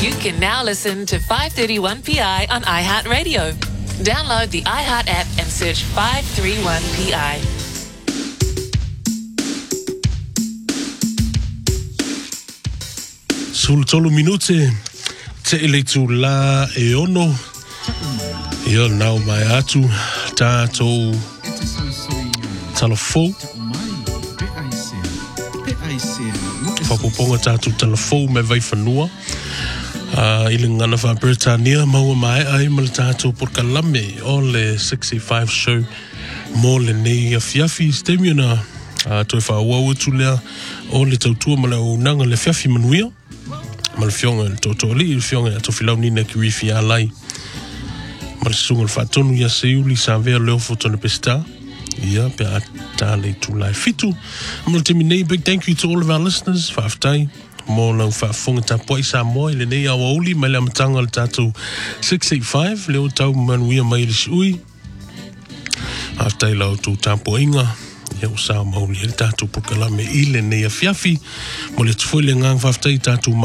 You can now listen to 531PI on iHeartRadio. Download the iHeart app and search 531PI. Sul tolu minute te ele tu la e ono. Ia nau mai atu tātou talafou. Whakuponga tātou talafou me vai whanua. Ili ngana wha Britannia maua mai ai ma le tātou porkalame o le 65 show mo le nei a fiafi stemiona. Toi wha wau atu lea o le tautua ma le unanga le fiafi manuia. Ma le fionga le totoli, le fionga ato filau nina ki wifi a lai. Ma le sunga le whaatonu ia se uli sa vea leo fotone pesta. Ia, pe a tā le tu lai fitu. Ma le temi nei, big thank you to all of our listeners. Whaaftai, mo lau whaafonga tā poi sa moa, le nei awa uli, mai le amatanga le tātou 685, leo tau manuia mai le sui. Whaaftai lau tu tā poinga. Ia o sa mauli le tātou pokalame i le nei a fiafi. Mo le tufoile ngang whaaftai tātou